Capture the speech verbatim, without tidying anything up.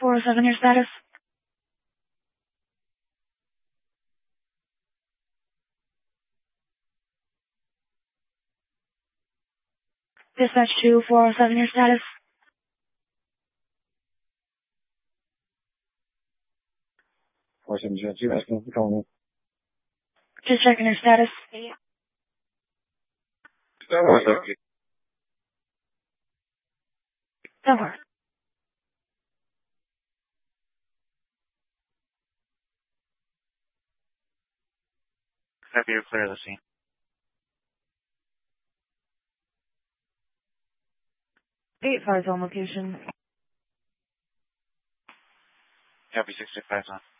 four oh seven, your status? Dispatch two four oh seven, your status? four seven zero two, asking for calling. Just checking your status. That works. Have you clear the scene? eight five on location. Copy six two five on.